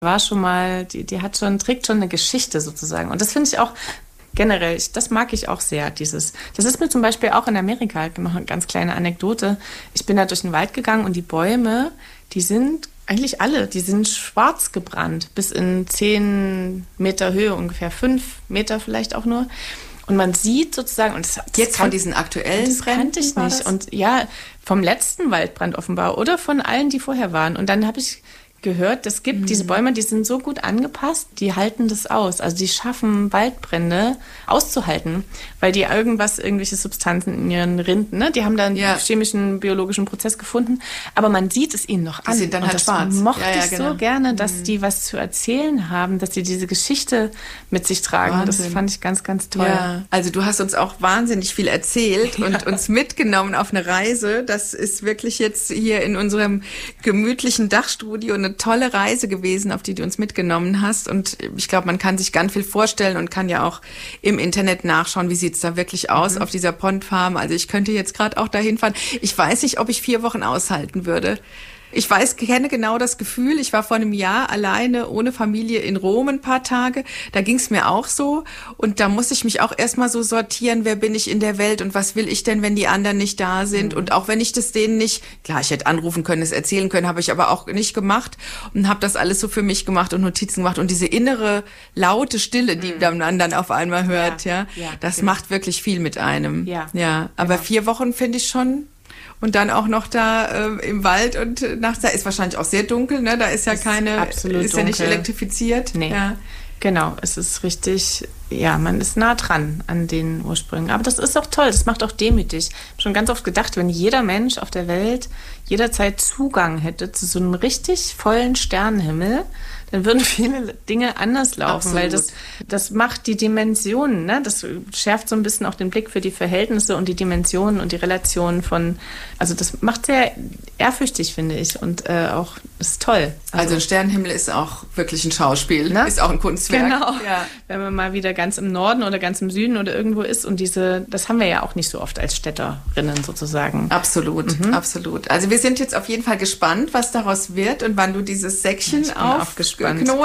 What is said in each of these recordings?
war schon mal, die trägt schon eine Geschichte sozusagen. Und das finde ich auch generell, das mag ich auch sehr, das ist mir zum Beispiel auch in Amerika, noch eine ganz kleine Anekdote. Ich bin da durch den Wald gegangen und die Bäume, die sind eigentlich alle, die sind schwarz gebrannt, bis in 10 Meter Höhe ungefähr, 5 Meter vielleicht auch nur. Und man sieht sozusagen, und das jetzt von diesen aktuellen das kannte ich nicht. Und ja, vom letzten Waldbrand offenbar oder von allen, die vorher waren. Und dann habe ich gehört, es gibt diese Bäume, die sind so gut angepasst, die halten das aus. Also die schaffen Waldbrände auszuhalten, weil die irgendwelche Substanzen in ihren Rinden, ne? Die haben da einen chemischen, biologischen Prozess gefunden, aber man sieht es ihnen noch an. Die sind dann halt schwarz. Mochte ich so gerne, dass die was zu erzählen haben, dass die diese Geschichte mit sich tragen. Wahnsinn. Das fand ich ganz, ganz toll. Ja. Also du hast uns auch wahnsinnig viel erzählt und uns mitgenommen auf eine Reise. Das ist wirklich jetzt hier in unserem gemütlichen Dachstudio eine tolle Reise gewesen, auf die du uns mitgenommen hast. Und ich glaube, man kann sich ganz viel vorstellen und kann ja auch im Internet nachschauen, wie sieht's da wirklich aus auf dieser Pondfarm. Also ich könnte jetzt gerade auch dahin fahren. Ich weiß nicht, ob ich 4 Wochen aushalten würde. Ich kenne genau das Gefühl. Ich war vor einem Jahr alleine, ohne Familie in Rom ein paar Tage. Da ging es mir auch so. Und da muss ich mich auch erstmal so sortieren, wer bin ich in der Welt und was will ich denn, wenn die anderen nicht da sind. Und auch wenn ich das denen nicht, klar, ich hätte anrufen können, es erzählen können, habe ich aber auch nicht gemacht und habe das alles so für mich gemacht und Notizen gemacht. Und diese innere, laute Stille, die man dann auf einmal hört, das macht wirklich viel mit einem. Ja, aber 4 Wochen finde ich schon. Und dann auch noch da im Wald und nachts, da ist wahrscheinlich auch sehr dunkel, ne? Da ist ja ist ja nicht elektrifiziert. Nee. Ja. Genau, es ist richtig, man ist nah dran an den Ursprüngen. Aber das ist auch toll, das macht auch demütig. Ich habe schon ganz oft gedacht, wenn jeder Mensch auf der Welt jederzeit Zugang hätte zu so einem richtig vollen Sternenhimmel, dann würden viele Dinge anders laufen, weil das macht die Dimensionen, ne? Das schärft so ein bisschen auch den Blick für die Verhältnisse und die Dimensionen und die Relationen also das macht sehr ehrfürchtig, finde ich, und auch ist toll. Also ein Sternenhimmel ist auch wirklich ein Schauspiel, ne? Ist auch ein Kunstwerk. Genau, wenn man mal wieder ganz im Norden oder ganz im Süden oder irgendwo ist und das haben wir ja auch nicht so oft als Städterinnen sozusagen. Absolut, absolut. Also wir sind jetzt auf jeden Fall gespannt, was daraus wird und wann du dieses Säckchen knotest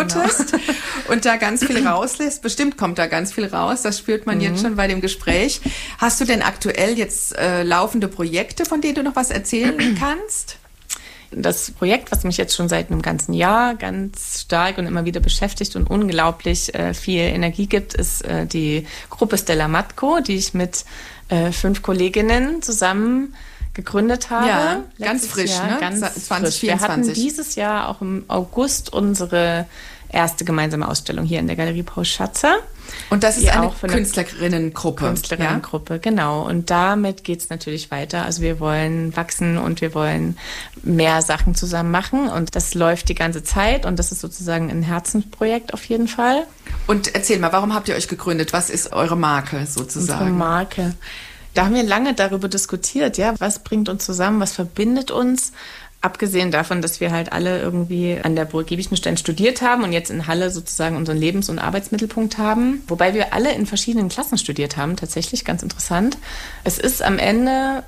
und da ganz viel rauslässt. Bestimmt kommt da ganz viel raus, das spürt man jetzt schon bei dem Gespräch. Hast du denn aktuell jetzt laufende Projekte, von denen du noch was erzählen kannst? Das Projekt, was mich jetzt schon seit einem ganzen Jahr ganz stark und immer wieder beschäftigt und unglaublich viel Energie gibt, ist die Gruppe Stella Matko, die ich mit 5 Kolleginnen zusammen gegründet habe. Ja, ganz frisch, ne? Ganz 2024. Wir hatten dieses Jahr auch im August unsere erste gemeinsame Ausstellung hier in der Galerie Paul Schatzer. Und das ist eine Künstlerinnengruppe. Künstlerinnengruppe, genau. Und damit geht es natürlich weiter. Also wir wollen wachsen und wir wollen mehr Sachen zusammen machen. Und das läuft die ganze Zeit. Und das ist sozusagen ein Herzensprojekt auf jeden Fall. Und erzähl mal, warum habt ihr euch gegründet? Was ist eure Marke sozusagen? Unsere Marke. Da haben wir lange darüber diskutiert, was bringt uns zusammen, was verbindet uns. Abgesehen davon, dass wir halt alle irgendwie an der Burg Giebichenstein studiert haben und jetzt in Halle sozusagen unseren Lebens- und Arbeitsmittelpunkt haben. Wobei wir alle in verschiedenen Klassen studiert haben, tatsächlich ganz interessant. Es ist am Ende,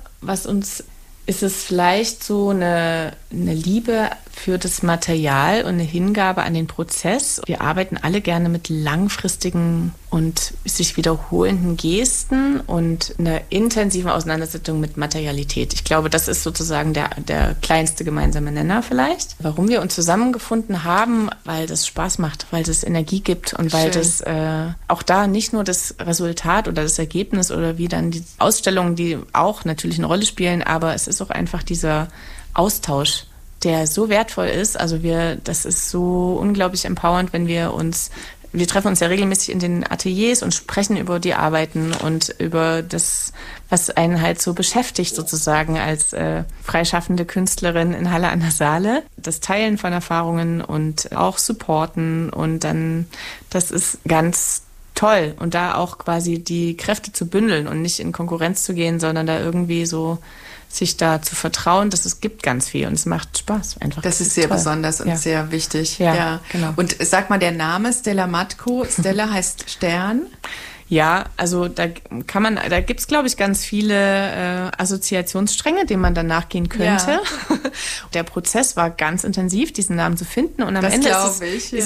ist es vielleicht so eine Liebe für das Material und eine Hingabe an den Prozess. Wir arbeiten alle gerne mit langfristigen und sich wiederholenden Gesten und einer intensiven Auseinandersetzung mit Materialität. Ich glaube, das ist sozusagen der kleinste gemeinsame Nenner vielleicht. Warum wir uns zusammengefunden haben, weil das Spaß macht, weil das Energie gibt und weil das auch da nicht nur das Resultat oder das Ergebnis oder wie dann die Ausstellungen, die auch natürlich eine Rolle spielen, aber es ist auch einfach dieser Austausch, der so wertvoll ist. Also das ist so unglaublich empowernd, wenn wir treffen uns ja regelmäßig in den Ateliers und sprechen über die Arbeiten und über das, was einen halt so beschäftigt sozusagen als freischaffende Künstlerin in Halle an der Saale. Das Teilen von Erfahrungen und auch supporten und dann, das ist ganz toll. Und da auch quasi die Kräfte zu bündeln und nicht in Konkurrenz zu gehen, sondern da irgendwie so sich da zu vertrauen, dass es gibt ganz viel und es macht Spaß einfach. Das ist sehr toll. Besonders und sehr wichtig. Ja, genau. Und sag mal, der Name Stella Matko, Stella heißt Stern. Ja, also da gibt's, glaube ich, ganz viele Assoziationsstränge, denen man dann nachgehen könnte. Ja. Der Prozess war ganz intensiv, diesen Namen zu finden. Und am Ende ist